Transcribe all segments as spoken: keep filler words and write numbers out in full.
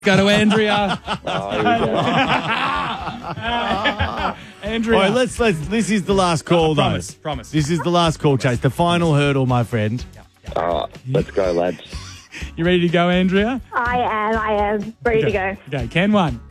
Go to Andrea. Oh, here we go. Andrea. All right, let's, let's, this is the last call, though. Promise, promise. This is the last call, Chase. The final hurdle, my friend. All right, let's go, lads. You ready to go, Andrea? I am, I am. Ready to go. Okay, can one.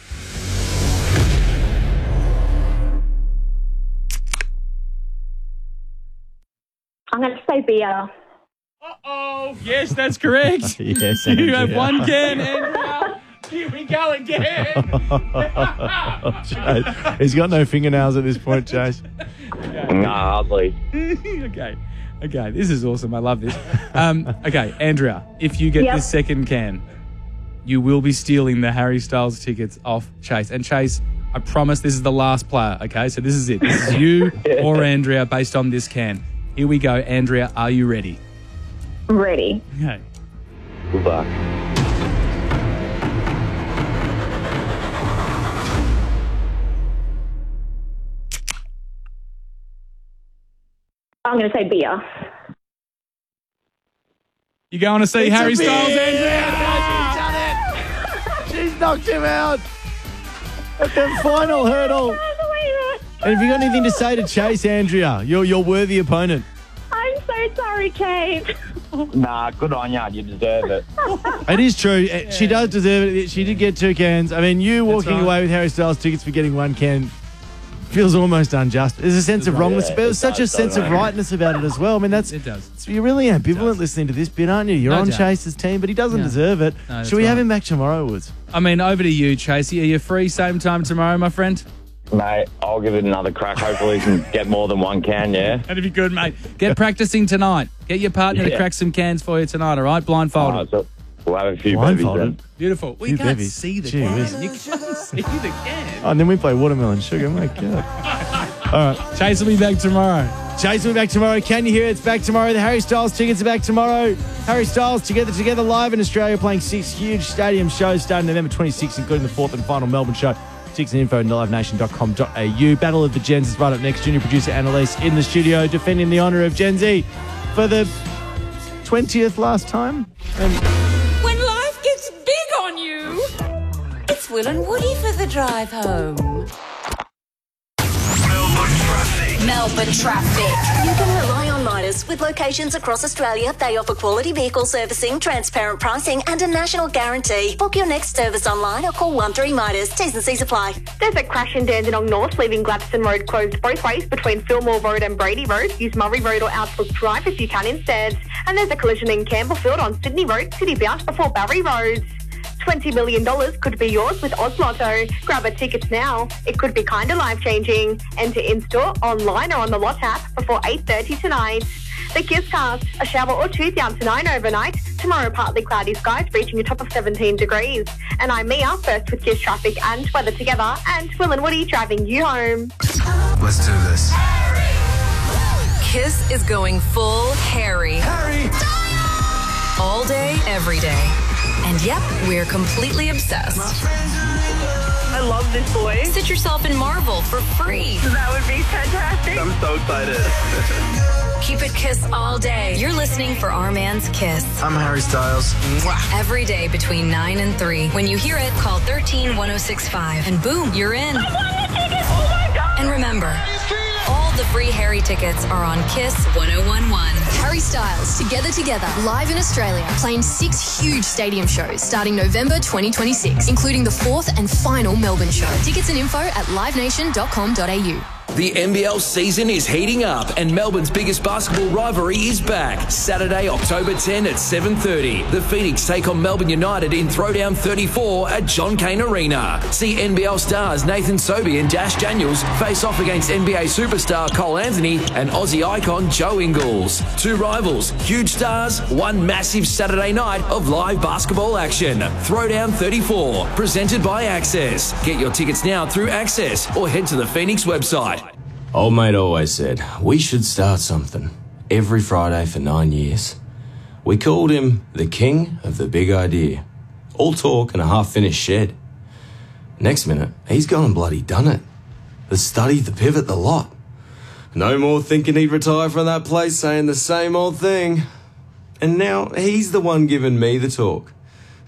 I'm going to say beer. Uh-oh. Yes, that's correct. Yes, You Andrea. have one can, Andrea. Here we go again. Chase, he's got no fingernails at this point, Chase. Nah, hardly. okay. Okay, this is awesome. I love this. Um, okay, Andrea, if you get Yep. this second can, you will be stealing the Harry Styles tickets off Chase. And Chase, I promise this is the last player, okay? So this is it. This is you or Andrea based on this can. Here we go. Andrea, are you ready? Ready. Okay. Good luck. I'm going to say beer. You going to see It's Harry a beer! Styles, Andrea? She's done it! She's knocked him out at the final hurdle. And have you got anything to say to Chase, Andrea? You're your worthy opponent. I'm so sorry, Kate. Nah, good on ya. You deserve it. It is true. She does deserve it. She did get two cans. I mean, you walking right. away with Harry Styles tickets for getting one can feels almost unjust. There's a sense of wrongness, Yeah, but there's it such does, a sense doesn't of it? rightness about it as well. I mean, that's It does. it's- you're really ambivalent listening to this bit, aren't you? You're No on doubt. Chase's team, but he doesn't Yeah. deserve it. No, that's Should we have right. him back tomorrow, Woods? I mean, over to you, Chasey. Are you free same time tomorrow, my friend? Mate, I'll give it another crack. Hopefully you can get more than one can, yeah? That'd be good, mate. Get practicing tonight. Get your partner to Yeah. crack some cans for you tonight, all right? Blindfolded. All right, so we'll have a few Blindfolded? babies Beautiful. Well, Few you can't bevies. see the Gee can. whiz. You can't see the can. Oh, and then we play watermelon sugar. My God. All right. Chase will be back tomorrow. Chase will be back tomorrow. Can you hear it? It's back tomorrow. The Harry Styles tickets are back tomorrow. Harry Styles Together Together live in Australia, playing six huge stadium shows starting November twenty-sixth, including the fourth and final Melbourne show. Tickets and info at live nation dot com dot a u. Battle of the Gens is right up next. Junior producer Annalise in the studio defending the honour of Gen Z for the twentieth last time. And When life gets big on you, it's Will and Woody for the drive home. Melbourne traffic. You can rely on Midas. With locations across Australia, they offer quality vehicle servicing, transparent pricing, and a national guarantee. Book your next service online or call one three Midas. T's and C's apply. There's a crash in Dandenong North, leaving Gladstone Road closed both ways between Fillmore Road and Brady Road. Use Murray Road or Outlook Drive if you can instead. And there's a collision in Campbellfield on Sydney Road, City Bounce before Barry Road. twenty million dollars could be yours with Oz Lotto. Grab a ticket now. It could be kinda life-changing. Enter in-store, online or on the Lot app before eight thirty tonight. The Kisscast, a shower or two down to nine overnight. Tomorrow, partly cloudy skies reaching a top of seventeen degrees. And I'm Mia, first with Kiss traffic and weather together. And Will and Woody driving you home. Let's do this. Kiss is going full Harry. Harry! All day, every day. And yep, we're completely obsessed. I love this boy. Sit yourself in Marvel for free. That would be fantastic. I'm so excited. Keep it Kiss all day. You're listening for Our Man's Kiss. I'm Harry Styles. Mwah. Every day between nine and three. When you hear it, call one three one oh six five. And boom, you're in. I won the ticket. Oh my God. And remember, all the free Harry tickets are on Kiss one oh one one. Harry Styles, Together Together, live in Australia, playing six huge stadium shows starting November twenty twenty-six, including the fourth and final Melbourne show. Tickets and info at live nation dot com dot a u. The N B L season is heating up and Melbourne's biggest basketball rivalry is back. Saturday, October tenth at seven thirty. The Phoenix take on Melbourne United in Throwdown thirty-four at John Cain Arena. See N B L stars Nathan Sobey and Dash Daniels face off against N B A superstar Cole Anthony and Aussie icon Joe Ingles. Two rivals, huge stars, one massive Saturday night of live basketball action. Throwdown thirty-four, presented by Access. Get your tickets now through Access or head to the Phoenix website. Old mate always said, we should start something every Friday for nine years. We called him the king of the big idea. All talk and a half-finished shed. Next minute, he's gone and bloody done it. The study, the pivot, the lot. No more thinking he'd retire from that place saying the same old thing. And now he's the one giving me the talk.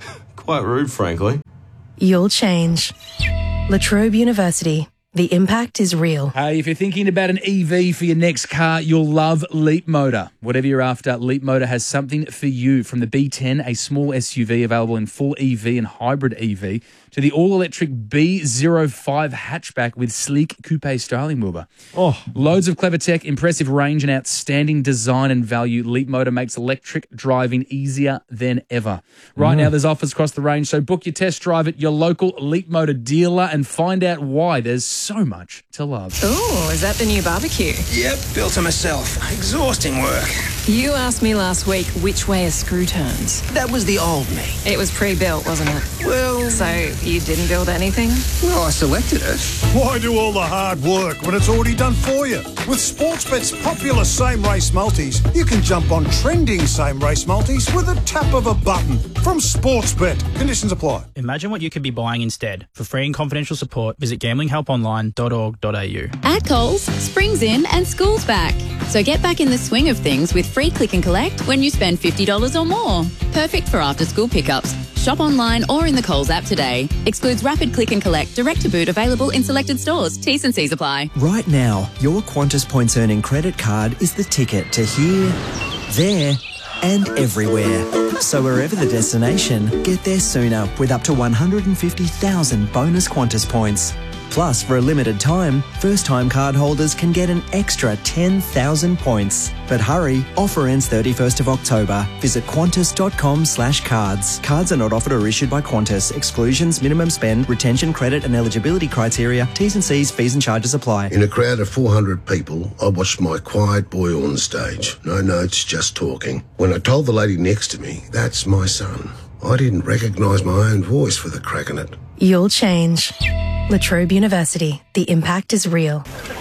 Quite rude, frankly. You'll change. La Trobe University. The impact is real. Hey, if you're thinking about an E V for your next car, you'll love Leap Motor. Whatever you're after, Leap Motor has something for you. From the B ten, a small S U V available in full E V and hybrid E V, to the all-electric B zero five hatchback with sleek coupe styling, Wilbur. Oh. Loads of clever tech, impressive range and outstanding design and value. Leap Motor makes electric driving easier than ever. Right Mm. now, there's offers across the range, so book your test drive at your local Leap Motor dealer and find out why. There's so much to love. Oh, is that the new barbecue? Yep, built it myself. Exhausting work. You asked me last week which way a screw turns. That was the old me. It was pre-built, wasn't it? Well... So you didn't build anything? Well, I selected it. Why do all the hard work when it's already done for you? With Sportsbet's popular same-race multis, you can jump on trending same-race multis with a tap of a button from Sportsbet. Conditions apply. Imagine what you could be buying instead. For free and confidential support, visit gambling help online dot org dot a u. At Coles, spring's in and school's back. So get back in the swing of things with free click and collect when you spend fifty dollars or more. Perfect for after-school pickups. Shop online or in the Coles app today. Excludes rapid click and collect, direct to boot, available in selected stores. T's and C's apply. Right now, your Qantas Points Earning credit card is the ticket to here, there, and everywhere. So wherever the destination, get there sooner with up to one hundred fifty thousand bonus Qantas points. Plus, for a limited time, first-time card holders can get an extra ten thousand points. But hurry, offer ends thirty-first of October. Visit qantas dot com slash cards. Cards are not offered or issued by Qantas. Exclusions, minimum spend, retention, credit and eligibility criteria, T's and C's, fees and charges apply. In a crowd of four hundred people, I watched my quiet boy on stage. No notes, just talking. When I told the lady next to me, that's my son, I didn't recognise my own voice for the crack in it. You'll change. La Trobe University. The impact is real.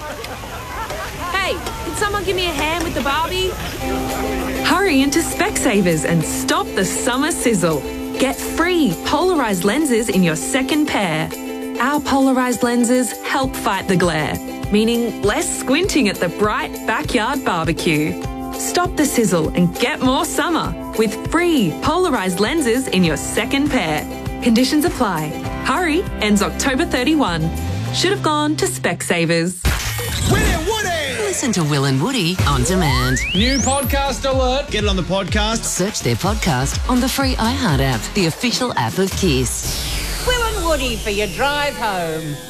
Hey, can someone give me a hand with the Barbie? Hurry into Specsavers and stop the summer sizzle. Get free polarised lenses in your second pair. Our polarised lenses help fight the glare, meaning less squinting at the bright backyard barbecue. Stop the sizzle and get more summer with free polarised lenses in your second pair. Conditions apply. Hurry ends October thirty-first. Should have gone to Specsavers. Listen to Will and Woody on demand. New podcast alert. Get it on the podcast. Search their podcast on the free iHeart app, the official app of Kiss. Will and Woody for your drive home.